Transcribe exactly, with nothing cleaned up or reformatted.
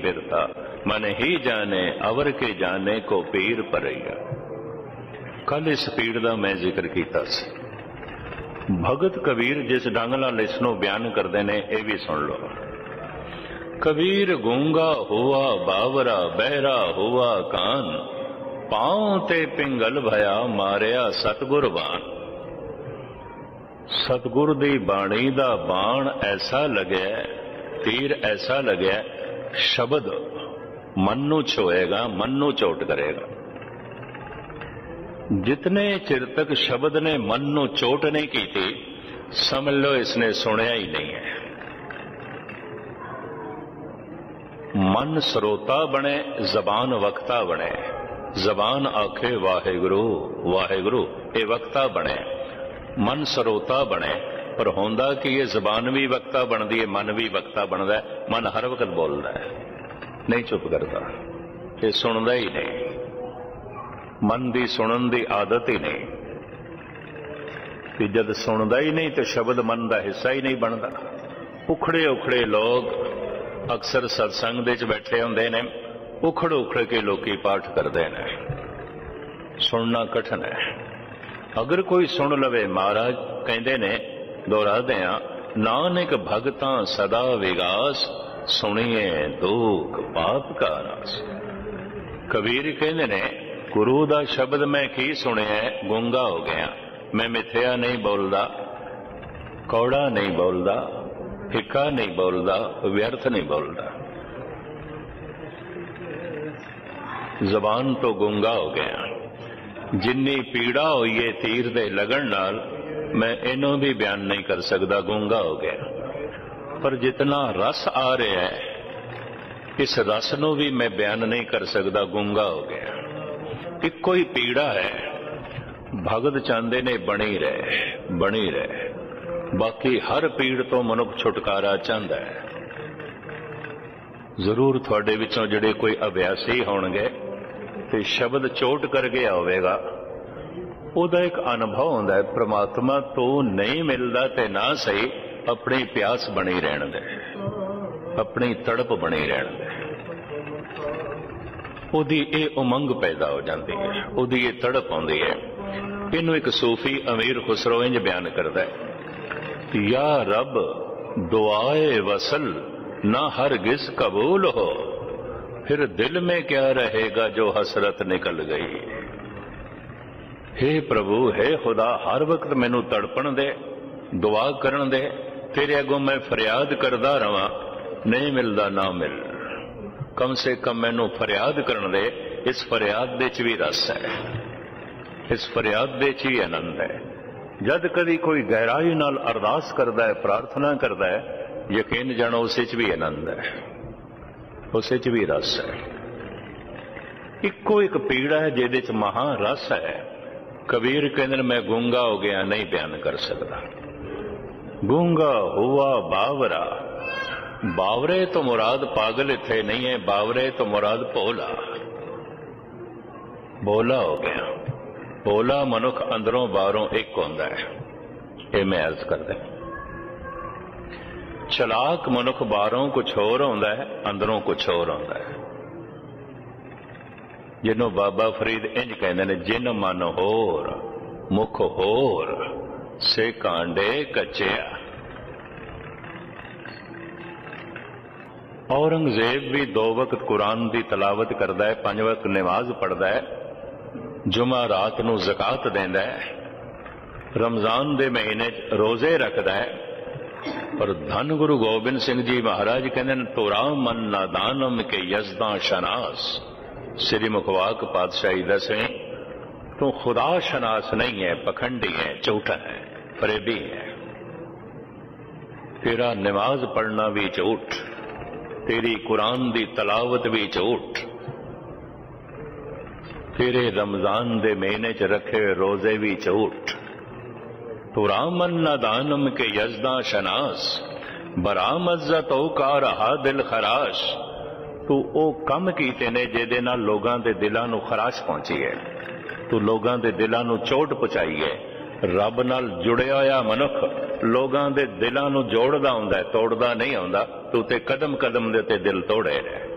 बिरता, मन ही जाने अवर के जाने को पीर परैया। कल इस पीड़ का मैं जिक्र किया सी। भगत कबीर जिस ढंग नाल इसनूं बयान करते हैं ये भी सुन लो। कबीर गूंगा हुआ बावरा, बहरा हुआ कान, पांव ते पिंगल भया मारिया सतगुर बाण। सतगुर दी बाणी दा बाण ऐसा लग्या, तीर ऐसा लग्या, शब्द मन नूं छोएगा, मन नूं चोट करेगा। जितने चिर तक शब्द ने मन नूं चोट नहीं की थी, समझ लो इसने सुनिया ही नहीं है। मन श्रोता बने, जबान वक्ता बने। जबान आखे वाहेगुरु वाहेगुरु, ये वक्ता बने। मन श्रोता बने, पर होंदा कि ये जबान भी वक्ता बनती है, मन भी वक्ता बनता है। मन हर वक्त बोलता है, नहीं चुप करता, ये सुनता ही नहीं। मन की सुनन की आदत ही नहीं कि जब सुनता ही नहीं तो शब्द मन का हिस्सा ही नहीं बनता। उखड़े उखड़े लोग अक्सर सत्संग दे बैठे होंदे ने, उखड़ उखड़ के लोकी पाठ करते हैं। सुनना कठिन है। अगर कोई सुन लवे, महाराज कहते ने, दोहराते हैं, नानक भगतां सदा विगास, सुनिए दुख पाप का नाश। कबीर कहते ने, गुरु दा शब्द मैं की सुनिया, गूंगा हो गया। मैं मिथ्या नहीं बोलता, कौड़ा नहीं बोलता, फिक्का नहीं बोलता, व्यर्थ नहीं बोलता। जबान तो गूंगा हो गया। जिन्नी पीड़ा हुई है तीर दे लगन नाल, मैं इनों भी बयान नहीं कर सकता, गूंगा हो गया। पर जितना रस आ रहा है, इस रस नूं भी मैं बयान नहीं कर सकता, गूंगा हो गया। इको ही पीड़ा है। भगत चाहते ने बनी रहे, बनी रहे। बाकी हर पीड़ तो मनुख छुटकारा चाहता है। जरूर थोड़े विचों जिहड़े कोई अभ्यासी होणगे ते शब्द चोट कर गया होवेगा, उहदा एक अनुभव हुंदा है, परमात्मा तो नहीं मिलता ते ना सही, अपनी प्यास बनी रहण दे, अपनी तड़प बनी रहण दे। उहदी ये उमंग पैदा हो जाती है, उहदी ये तड़प आउंदी है। इनू एक सूफी अमीर खुसरो इंज बयान करता है, या रब दुआए वसल ना हरगिज कबूल हो, फिर दिल में क्या रहेगा जो हसरत निकल गई। हे प्रभु, हे खुदा, हर वक्त मैनू तड़पण दे, दुआ करन दे, तेरे अगों मैं फरियाद करदा रवां, नहीं मिलदा ना मिल। कम से कम मैनू फरियाद करन दे। इस फरियाद दे च भी रस है, इस फरियाद दे च भी आनंद है। जद कदी कोई गहराई नाल अरदास करदा है, प्रार्थना करदा है, यकीन जानो उस च भी आनंद है, उस च भी रस है। इको एक पीड़ा है जिहदे च महा रस है। कबीर कहंदे मैं गूंगा हो गया, नहीं बयान कर सकता। गूंगा हुआ बावरा, बावरे तो मुराद पागल इत्थे नहीं है, बावरे तो मुराद भोला, भोला हो गया। भोला मनुख अंदरों बाहरों एक होंदा है, ये मैं अर्ज कर दे। चलाक मनुख बाहरों कुछ होर होंदा है, अंदरों कुछ होर होंदा है। जिन्हों बाबा फरीद इंज कहते ने, जिन मन होर मुख होर से कांडे कच्चिया। औरंगजेब भी दो वक्त कुरान की तलावत करता है, पांच वक्त नमाज पढ़ता है, जुमा रात नूं ज़कात देंदा है, रमजान दे महीने रोजे रखता है। पर धन गुरु गोबिंद सिंह जी महाराज कहते हैं, तोरा मन नादानम के यजदा शनास। श्री मुखवाक पातशाही दसवें, तू खुदा शनास नहीं है, पखंडी है, झूठा है, फरेबी है। तेरा नमाज पढ़ना भी झूठ, तेरी कुरान दी तलावत भी झूठ, तेरे रमजान दे महीने च रखे रोजे भी झूठ। तो रामन नादानम के यजदा शनास, बरामज्जत ओ का रहा दिल खराश। तू ओ कम कीते ने जिहदे नाल लोगां दे दिलां नूं खराश पहुंची है, तू लोगां दे दिलां नूं चोट पहुंचाई है। रब नाल जुड़िया होया मनुख लोगां दे दिलां नूं जोड़दा हुंदा है, तोड़दा नहीं हुंदा। तू ते कदम कदम दे ते दिल तोड़े रहे।